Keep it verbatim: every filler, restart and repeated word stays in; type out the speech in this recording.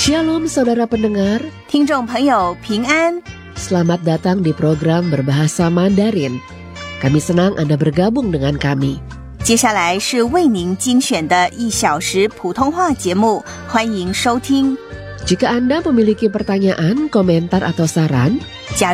Shalom saudara pendengar, 听众朋友平安， selamat datang di program Berbahasa Mandarin. Kami senang Anda bergabung dengan kami. 接下来是为您精选的一小时普通话节目，欢迎收听。 Jika Anda memiliki pertanyaan, komentar atau saran,